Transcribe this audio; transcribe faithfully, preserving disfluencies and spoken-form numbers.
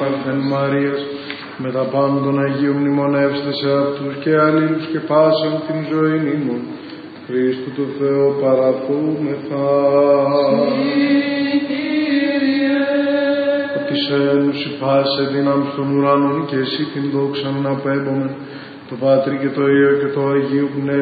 Παρθεν Μαρίας, με τα πάντων Αγίου μνημονεύστε σε αυτούς και αλλήλους και πάσαν την ζωή ημών. Χριστού του Θεού παραθούμεθα. Ότι σε ένωση πάσε δύναμη των ουρανών και εσύ την δόξα να απέμπομεν, το Πάτρι και το Υιό και το Αγίου Πνεύμα.